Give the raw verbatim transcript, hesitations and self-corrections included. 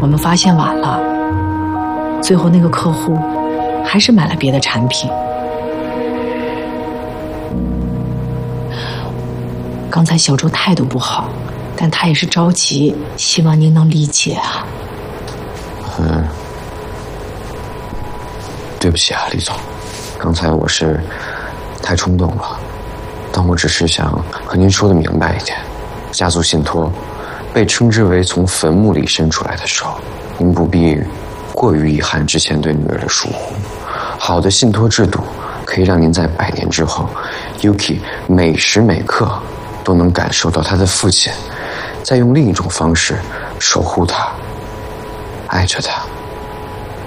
我们发现晚了，最后那个客户还是买了别的产品。刚才小周态度不好，但他也是着急，希望您能理解啊。 嗯，对不起啊，李总，刚才我是太冲动了，但我只是想和您说的明白一点，家族信托被称之为从坟墓里伸出来的手，您不必过于遗憾之前对女儿的疏忽。好的信托制度可以让您在百年之后 Yuki 每时每刻都能感受到他的父亲在用另一种方式守护他，爱着他。